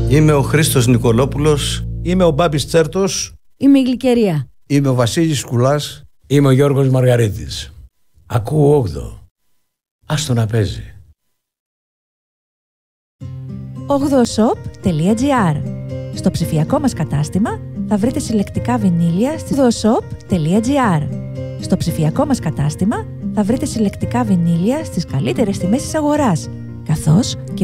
Είμαι ο Χρήστος Νικολόπουλος. Είμαι ο Μπάμπης Τσέρτος. Είμαι η Γλυκερία. Είμαι ο Βασίλης Κουλάς. Είμαι ο Γιώργος Μαργαρίτης. Ακούω 8. Άστο να παίζει. 8shop.gr. Στο ψηφιακό μας κατάστημα θα βρείτε συλλεκτικά βινίλια στη 8shop.gr. Στο ψηφιακό μας κατάστημα θα βρείτε συλλεκτικά βινίλια στις καλύτερες τιμές της αγοράς, καθώς και